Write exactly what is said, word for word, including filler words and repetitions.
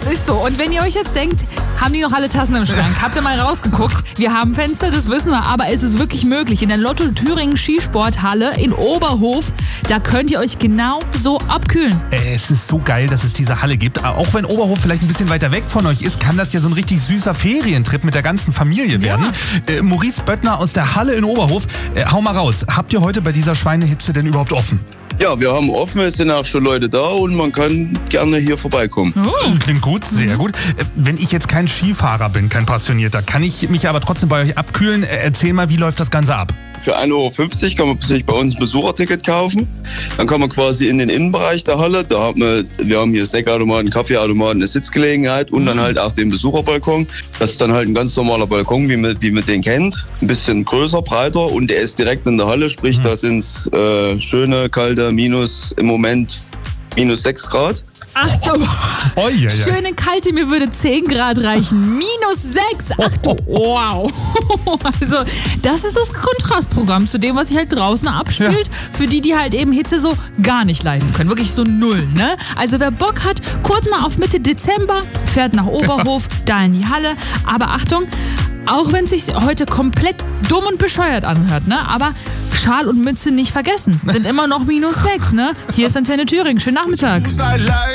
Das ist so. Und wenn ihr euch jetzt denkt, haben die noch alle Tassen im Schrank? Habt ihr mal rausgeguckt? Wir haben Fenster, das wissen wir, aber es ist wirklich möglich. In der Lotto Thüringen Skisporthalle in Oberhof, da könnt ihr euch genau so abkühlen. Es ist so geil, dass es diese Halle gibt. Auch wenn Oberhof vielleicht ein bisschen weiter weg von euch ist, kann das ja so ein richtig süßer Ferientrip mit der ganzen Familie werden. Ja. Äh, Maurice Böttner aus der Halle in Oberhof, äh, hau mal raus. Habt ihr heute bei dieser Schweinehitze denn überhaupt offen? Ja, wir haben offen, es sind auch schon Leute da und man kann gerne hier vorbeikommen. Oh, klingt gut, sehr mhm. gut. Wenn ich jetzt kein Skifahrer bin, kein Passionierter, kann ich mich aber trotzdem bei euch abkühlen? Erzähl mal, wie läuft das Ganze ab? Für ein Euro fünfzig kann man sich bei uns ein Besucherticket kaufen. Dann kann man quasi in den Innenbereich der Halle, da hat man, wir haben hier Snackautomaten, Kaffeeautomaten, eine Sitzgelegenheit und dann halt auch den Besucherbalkon. Das ist dann halt ein ganz normaler Balkon, wie man, wie man den kennt. Ein bisschen größer, breiter und der ist direkt in der Halle, sprich, mhm. da sind es äh, schöne, kalte, minus im Moment minus sechs Grad. Achtung, oh, ja, ja. Schöne kalte, mir würde zehn Grad reichen. Minus sechs. Achtung, wow. Also das ist das Kontrastprogramm zu dem, was sich halt draußen abspielt. Ja. Für die, die halt eben Hitze so gar nicht leiden können. Wirklich so null, ne? Also wer Bock hat, kurz mal auf Mitte Dezember, fährt nach Oberhof, da in die Halle. Aber Achtung, auch wenn es sich heute komplett dumm und bescheuert anhört, ne? Aber Schal und Mütze nicht vergessen. Sind immer noch minus sechs, ne? Hier ist Antenne Thüringen. Schönen Nachmittag.